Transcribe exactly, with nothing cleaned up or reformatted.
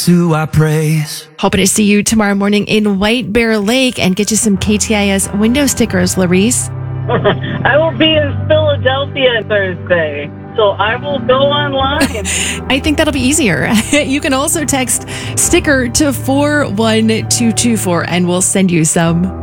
who I praise. Hoping to see you tomorrow morning in White Bear Lake and get you some K T I S window stickers, Larice. I will be in Philadelphia Thursday, so I will go online. I think that'll be easier. You can also text sticker to four one two two four and we'll send you some.